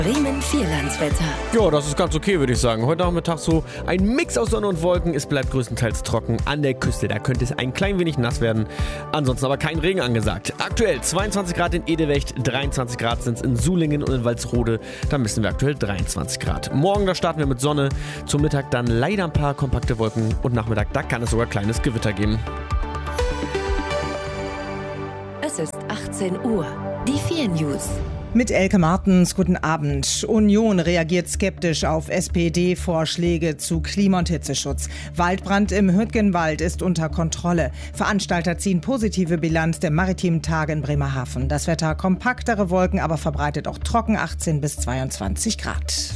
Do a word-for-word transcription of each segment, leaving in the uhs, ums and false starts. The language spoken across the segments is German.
Bremen Vierlandswetter. Ja, das ist ganz okay, würde ich sagen. Heute Nachmittag so ein Mix aus Sonne und Wolken. Es bleibt größtenteils trocken an der Küste. Da könnte es ein klein wenig nass werden. Ansonsten aber kein Regen angesagt. Aktuell zweiundzwanzig Grad in Edewecht, dreiundzwanzig Grad sind es in Sulingen und in Walsrode. Da messen wir aktuell dreiundzwanzig Grad. Morgen, da starten wir mit Sonne. Zum Mittag dann leider ein paar kompakte Wolken. Und Nachmittag, da kann es sogar kleines Gewitter geben. Es ist achtzehn Uhr. Die vier News. Mit Elke Martens, guten Abend. Union reagiert skeptisch auf S P D-Vorschläge zu Klima- und Hitzeschutz. Waldbrand im Hürtgenwald ist unter Kontrolle. Veranstalter ziehen positive Bilanz der maritimen Tage in Bremerhaven. Das Wetter kompaktere Wolken, aber verbreitet auch trocken, achtzehn bis zweiundzwanzig Grad.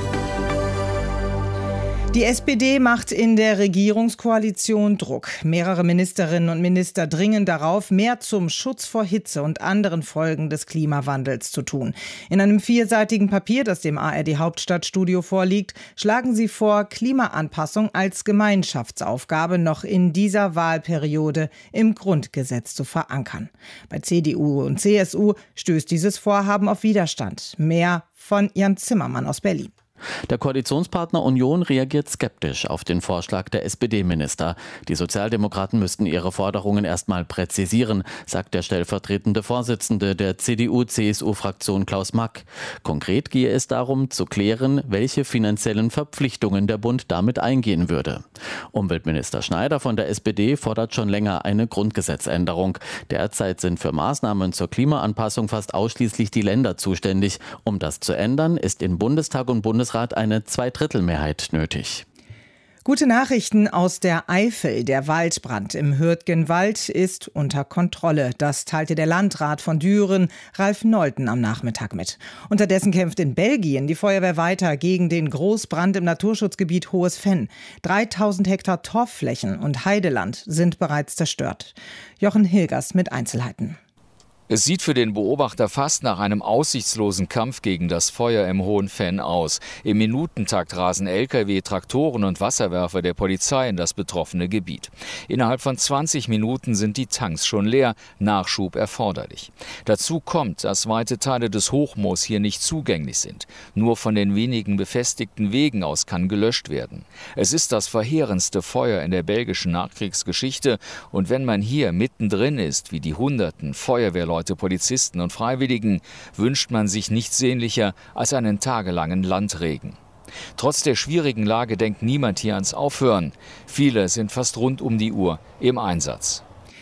Die S P D macht in der Regierungskoalition Druck. Mehrere Ministerinnen und Minister dringen darauf, mehr zum Schutz vor Hitze und anderen Folgen des Klimawandels zu tun. In einem vierseitigen Papier, das dem A R D-Hauptstadtstudio vorliegt, schlagen sie vor, Klimaanpassung als Gemeinschaftsaufgabe noch in dieser Wahlperiode im Grundgesetz zu verankern. Bei C D U und C S U stößt dieses Vorhaben auf Widerstand. Mehr von Jan Zimmermann aus Berlin. Der Koalitionspartner Union reagiert skeptisch auf den Vorschlag der S P D-Minister. Die Sozialdemokraten müssten ihre Forderungen erstmal präzisieren, sagt der stellvertretende Vorsitzende der C D U C S U-Fraktion Klaus Mack. Konkret gehe es darum, zu klären, welche finanziellen Verpflichtungen der Bund damit eingehen würde. Umweltminister Schneider von der S P D fordert schon länger eine Grundgesetzänderung. Derzeit sind für Maßnahmen zur Klimaanpassung fast ausschließlich die Länder zuständig. Um das zu ändern, ist in Bundestag und Bundesrat eine Zweidrittelmehrheit nötig. Gute Nachrichten aus der Eifel. Der Waldbrand im Hürtgenwald ist unter Kontrolle. Das teilte der Landrat von Düren, Ralf Nolten, am Nachmittag mit. Unterdessen kämpft in Belgien die Feuerwehr weiter gegen den Großbrand im Naturschutzgebiet Hohes Venn. dreitausend Hektar Torfflächen und Heideland sind bereits zerstört. Jochen Hilgers mit Einzelheiten. Es sieht für den Beobachter fast nach einem aussichtslosen Kampf gegen das Feuer im Hohen Venn aus. Im Minutentakt rasen L K W, Traktoren und Wasserwerfer der Polizei in das betroffene Gebiet. Innerhalb von zwanzig Minuten sind die Tanks schon leer, Nachschub erforderlich. Dazu kommt, dass weite Teile des Hochmoos hier nicht zugänglich sind. Nur von den wenigen befestigten Wegen aus kann gelöscht werden. Es ist das verheerendste Feuer in der belgischen Nachkriegsgeschichte und wenn man hier mittendrin ist, wie die hunderten Feuerwehrleute, Polizisten und Freiwilligen, wünscht man sich nichts sehnlicher als einen tagelangen Landregen. Trotz der schwierigen Lage denkt niemand hier ans Aufhören. Viele sind fast rund um die Uhr im Einsatz.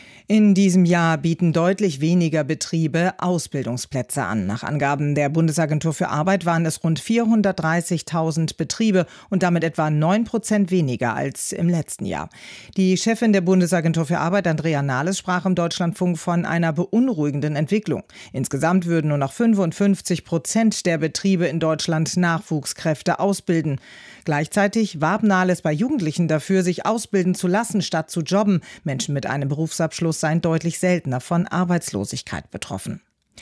In diesem Jahr bieten deutlich weniger Betriebe Ausbildungsplätze an. Nach Angaben der Bundesagentur für Arbeit waren es rund vierhundertdreißigtausend Betriebe und damit etwa neun Prozent weniger als im letzten Jahr. Die Chefin der Bundesagentur für Arbeit, Andrea Nahles, sprach im Deutschlandfunk von einer beunruhigenden Entwicklung. Insgesamt würden nur noch fünfundfünfzig Prozent der Betriebe in Deutschland Nachwuchskräfte ausbilden. Gleichzeitig warb Nahles bei Jugendlichen dafür, sich ausbilden zu lassen, statt zu jobben. Menschen mit einem Berufsabschluss seien deutlich seltener von Arbeitslosigkeit betroffen.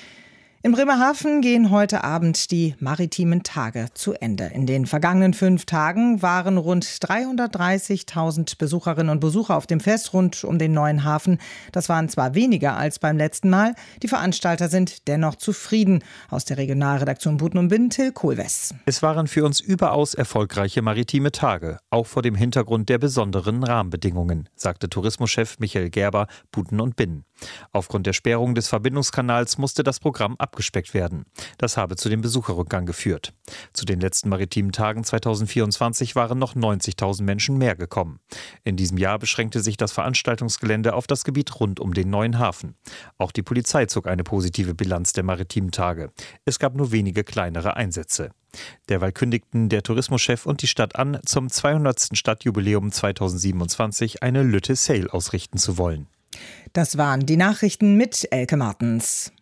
In Bremerhaven gehen heute Abend die maritimen Tage zu Ende. In den vergangenen fünf Tagen waren rund dreihundertdreißigtausend Besucherinnen und Besucher auf dem Fest rund um den neuen Hafen. Das waren zwar weniger als beim letzten Mal, die Veranstalter sind dennoch zufrieden. Aus der Regionalredaktion Buten und Binn, Till Kohlwess. Es waren für uns überaus erfolgreiche maritime Tage, auch vor dem Hintergrund der besonderen Rahmenbedingungen, sagte Tourismuschef Michael Gerber, Buten und Binn. Aufgrund der Sperrung des Verbindungskanals musste das Programm abgespeckt werden. Das habe zu dem Besucherrückgang geführt. Zu den letzten maritimen Tagen zweitausendvierundzwanzig waren noch neunzigtausend Menschen mehr gekommen. In diesem Jahr beschränkte sich das Veranstaltungsgelände auf das Gebiet rund um den neuen Hafen. Auch die Polizei zog eine positive Bilanz der maritimen Tage. Es gab nur wenige kleinere Einsätze. Derweil kündigten der Tourismuschef und die Stadt an, zum zweihundertsten Stadtjubiläum zweitausendsiebenundzwanzig eine Lütte Sale ausrichten zu wollen. Das waren die Nachrichten mit Elke Martens.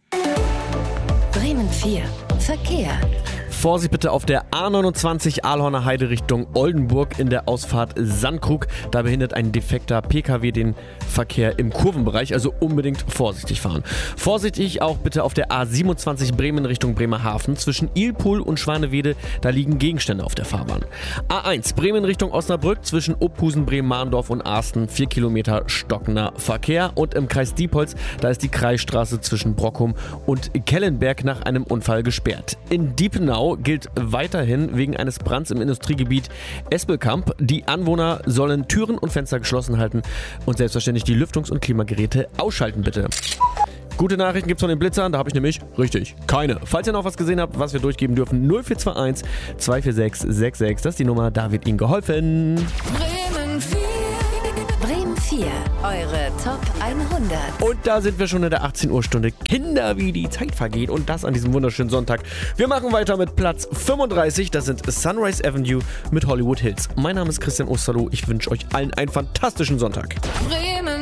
Bremen vier. Verkehr. Vorsicht bitte auf der A neunundzwanzig Aalhorner Heide Richtung Oldenburg in der Ausfahrt Sandkrug. Da behindert ein defekter P K W den Verkehr im Kurvenbereich, also unbedingt vorsichtig fahren. Vorsichtig auch bitte auf der A siebenundzwanzig Bremen Richtung Bremerhaven. Zwischen Ilpohl und Schwanewede, da liegen Gegenstände auf der Fahrbahn. A eins Bremen Richtung Osnabrück zwischen Ophusen, Bremen-Mahndorf und Arsten. vier Kilometer stockender Verkehr. Und im Kreis Diepholz, da ist die Kreisstraße zwischen Brockum und Kellenberg nach einem Unfall gesperrt. In Diepenau Stau gilt weiterhin wegen eines Brands im Industriegebiet Espelkamp. Die Anwohner sollen Türen und Fenster geschlossen halten und selbstverständlich die Lüftungs- und Klimageräte ausschalten, bitte. Gute Nachrichten gibt's von den Blitzern, da habe ich nämlich, richtig, keine. Falls ihr noch was gesehen habt, was wir durchgeben dürfen, null vier zwei eins, zwei vier sechs, sechs sechs, das ist die Nummer, da wird Ihnen geholfen. Bremen vier. Bremen vier, eure Top hundert. Und da sind wir schon in der achtzehn Uhr Stunde. Kinder, wie die Zeit vergeht und das an diesem wunderschönen Sonntag. Wir machen weiter mit Platz fünfunddreißig, das sind Sunrise Avenue mit Hollywood Hills. Mein Name ist Christian Osterloh, ich wünsche euch allen einen fantastischen Sonntag. Bremen